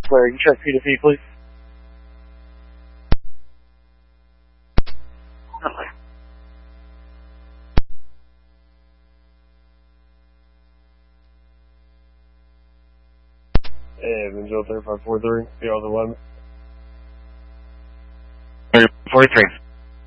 Flare, you check P2P, please? Evansville 3543, the other one. 43.